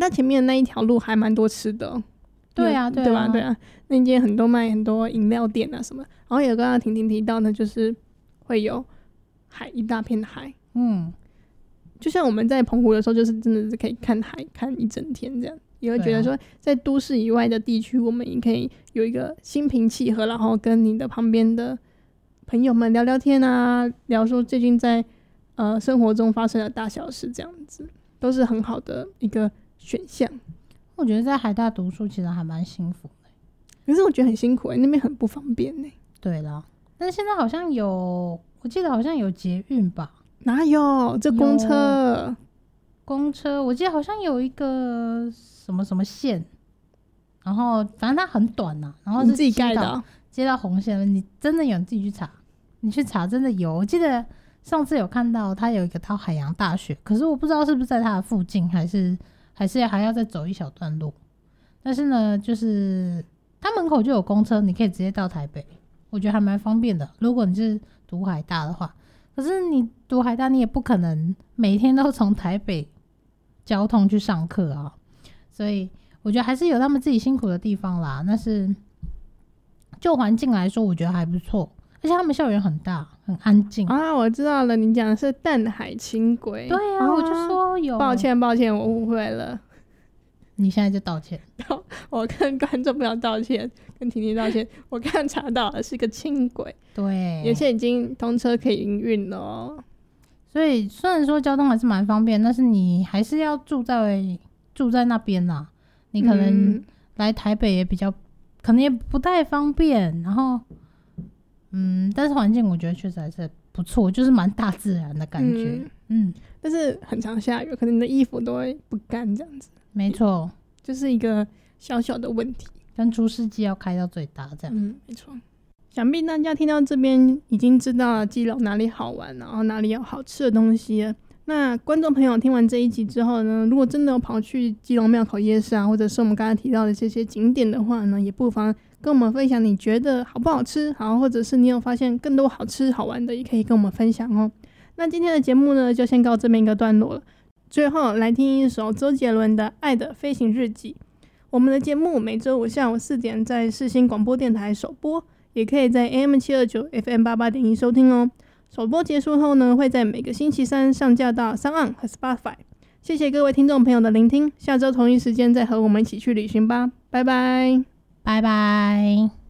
大前面的那一条路还蛮多吃的哦。 对啊， 对吧？对啊，那间很多卖很多饮料店啊什么，然后也刚刚婷婷提到呢，就是会有海，一大片的海。就像我们在澎湖的时候，就是真的是可以看海看一整天这样，也会觉得说在都市以外的地区，我们也可以有一个心平气和，然后跟你的旁边的朋友们聊聊天啊，聊说最近在生活中发生的大小事，这样子都是很好的一个选项。 我觉得在海大读书其实还蛮幸福的， 可是我觉得很辛苦那边很不方便对啦，但是现在好像有，我记得好像有捷运吧？ 哪有？这公车？ 我记得好像有一个什么什么线，然后反正它很短啊，然后是你自己盖的接到红线了。你真的有，你自己去查，你去查真的有。我记得上次有看到它有一个到海洋大学，可是我不知道是不是在它的附近，还是还要再走一小段路。但是呢，就是它门口就有公车，你可以直接到台北，我觉得还蛮方便的。如果你是读海大的话，可是你读海大，你也不可能每天都从台北交通去上课啊，所以我觉得还是有他们自己辛苦的地方啦。但是就环境来说，我觉得还不错，而且他们校园很大，很安静啊。我知道了，你讲的是淡海轻轨。 对啊，我就说有。 抱歉，我误会了。 你现在就道歉。 我跟观众朋友道歉，跟婷婷道歉。我刚刚查到的是个轻轨， 对， 而且已经通车可以营运了哦。 所以虽然说交通还是蛮方便，但是你还是要住在那边啦。你可能来台北也比较，可能也不太方便。然后，但是环境我觉得确实还是不错，就是蛮大自然的感觉。 但是很常下雨，可能你的衣服都会不干这样子。 没错， 就是一个小小的问题， 跟除湿机要开到最大这样。 没错。想必大家听到这边已经知道了基隆哪里好玩，然后哪里有好吃的东西了。那观众朋友听完这一集之后呢，如果真的有跑去基隆庙口夜市啊，或者是我们刚才提到的这些景点的话呢，也不妨跟我们分享你觉得好不好吃，好，或者是你有发现更多好吃好玩的，也可以跟我们分享哦。那今天的节目呢，就先告这边一个段落了。最后来听一首周杰伦的《爱的飞行日记》。我们的节目每周五下午4点在世新广播電台首播，也可以在 AM729 FM88.1 收听哦。首播结束后呢，会在每个星期三上架到SoundOn和 Spotify。谢谢各位听众朋友的聆听，下周同一时间再和我们一起去旅行吧，拜拜， 拜拜。